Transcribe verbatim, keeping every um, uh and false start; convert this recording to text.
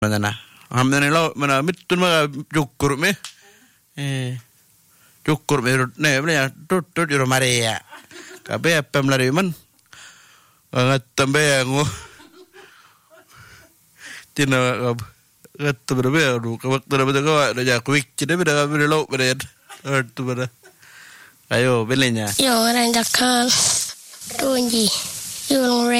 Mana na? Hamna lo mana mitun ma cukur me. Eh. Cukur me ne ya tut tut di Maria. Kabe apa melari man? Ngat tambe ngo. Tina ngat tambe aduh kawak tambe kawak dah jak quick cina beda beda lo beda. Tu beda. Ayo belenya. Yo orang jakal. Tunji. Yo